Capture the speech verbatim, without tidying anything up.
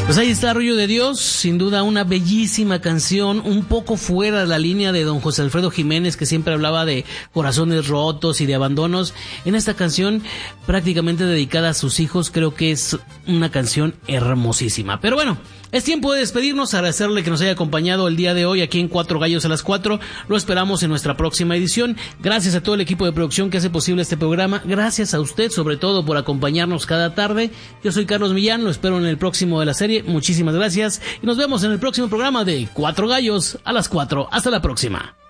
Pues ahí está Arroyo de Dios, sin duda una bellísima canción, un poco fuera de la línea de don José Alfredo Jiménez, que siempre hablaba de corazones rotos y de abandonos. En esta canción, prácticamente dedicada a sus hijos, creo que es una canción hermosísima. Pero bueno, es tiempo de despedirnos, agradecerle que nos haya acompañado el día de hoy aquí en Cuatro Gallos a las Cuatro. Lo esperamos en nuestra próxima edición. Gracias a todo el equipo de producción que hace posible este programa. Gracias a usted, sobre todo, por acompañarnos cada tarde. Yo soy Carlos Millán, lo espero en el próximo de la serie. Muchísimas gracias y nos vemos en el próximo programa de Cuatro Gallos a las Cuatro. Hasta la próxima.